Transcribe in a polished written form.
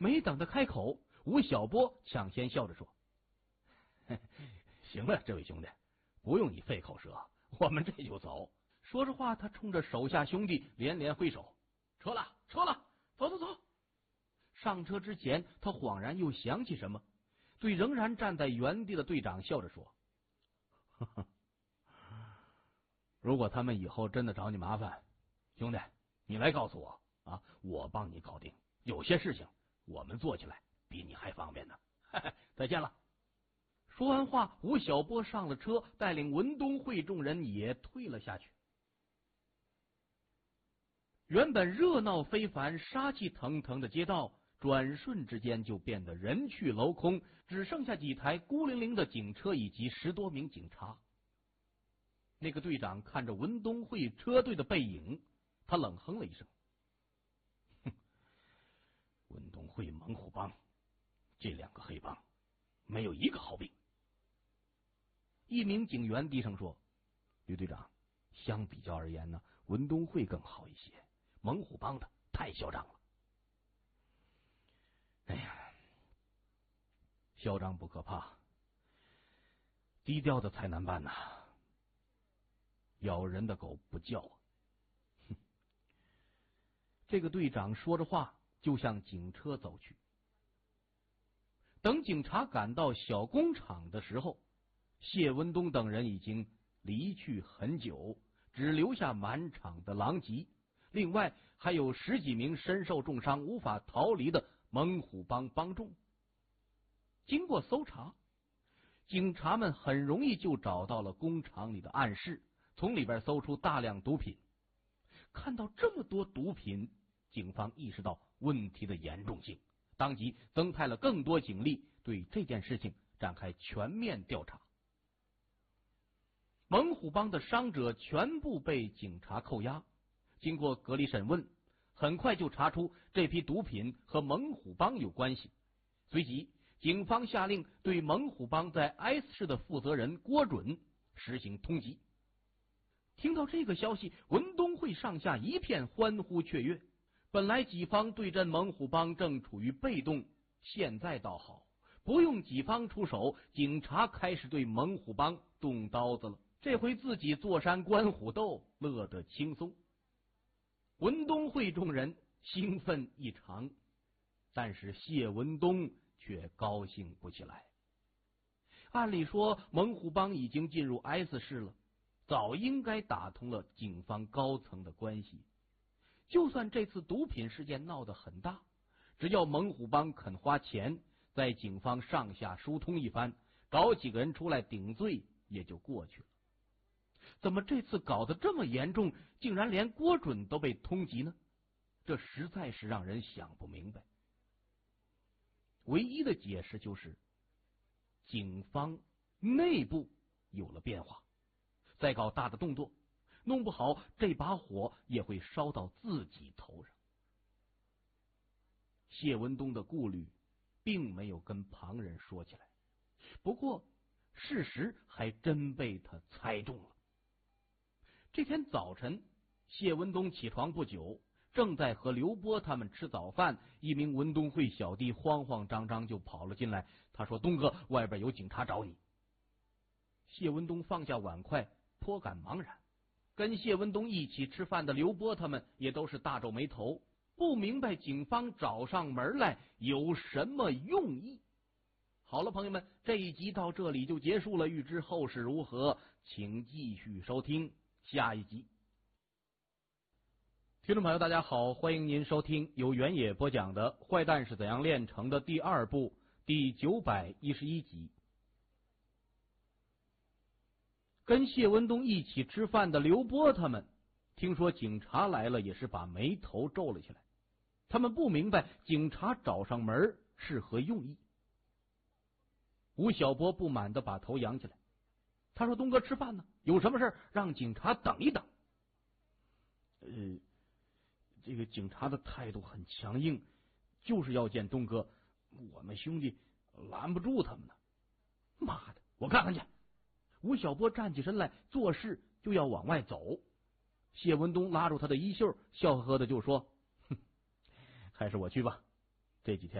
没等他开口，吴晓波抢先笑着说：“行了，这位兄弟，不用你费口舌，我们这就走。”说着话，他冲着手下兄弟连连挥手：“撤了，撤了，走走走！”上车之前，他恍然又想起什么，对仍然站在原地的队长笑着说：“呵呵，如果他们以后真的找你麻烦，兄弟，你来告诉我啊，我帮你搞定。有些事情我们做起来比你还方便呢。再见了。”说完话，吴晓波上了车，带领文东会众人也退了下去。原本热闹非凡、杀气腾腾的街道，转瞬之间就变得人去楼空，只剩下几台孤零零的警车以及10多名警察。那个队长看着文东会车队的背影，他冷哼了一声：“哼，文东会、猛虎帮这2个黑帮，没有一个好兵。”一名警员低声说：“吕队长，相比较而言呢，文东会更好一些，猛虎帮的太嚣张了。”哎呀，嚣张不可怕，低调的才难办呐。咬人的狗不叫啊！哼！这个队长说着话，就向警车走去。等警察赶到小工厂的时候，谢文东等人已经离去很久，只留下满场的狼藉。另外还有10几名身受重伤、无法逃离的猛虎帮帮众。经过搜查，警察们很容易就找到了工厂里的暗室，从里边搜出大量毒品。看到这么多毒品，警方意识到问题的严重性，当即增派了更多警力，对这件事情展开全面调查。猛虎帮的伤者全部被警察扣押，经过隔离审问，很快就查出这批毒品和猛虎帮有关系。随即警方下令对猛虎帮在 S 市的负责人郭准实行通缉。听到这个消息，文东会上下一片欢呼雀跃。本来己方对阵猛虎帮正处于被动，现在倒好，不用己方出手，警察开始对猛虎帮动刀子了。这回自己坐山观虎斗，乐得轻松。文东会众人兴奋异常，但是谢文东却高兴不起来。按理说猛虎帮已经进入 S 市了，早应该打通了警方高层的关系。就算这次毒品事件闹得很大，只要猛虎帮肯花钱，在警方上下疏通一番，找几个人出来顶罪也就过去了。怎么这次搞得这么严重，竟然连郭准都被通缉呢？这实在是让人想不明白。唯一的解释就是警方内部有了变化，再搞大的动作，弄不好这把火也会烧到自己头上。谢文东的顾虑并没有跟旁人说起来，不过事实还真被他猜中了。这天早晨，谢文东起床不久，正在和刘波他们吃早饭，一名文东会小弟慌慌张张就跑了进来。他说：“东哥，外边有警察找你。”谢文东放下碗筷，颇感茫然。跟谢文东一起吃饭的刘波他们也都是大皱眉头，不明白警方找上门来有什么用意。好了，朋友们，这一集到这里就结束了，欲知后事如何，请继续收听下一集。听众朋友大家好，欢迎您收听由原野播讲的《坏蛋是怎样炼成的》第2部第911集。跟谢文东一起吃饭的刘波他们听说警察来了，也是把眉头皱了起来。他们不明白警察找上门是何用意。吴晓波不满地把头扬起来，他说：“东哥，吃饭呢，有什么事让警察等一等。”这个警察的态度很强硬，就是要见东哥，我们兄弟拦不住他们呢。妈的，我看看去。吴晓波站起身来，做事就要往外走。谢文东拉住他的衣袖，笑呵呵的就说：“哼，还是我去吧，这几天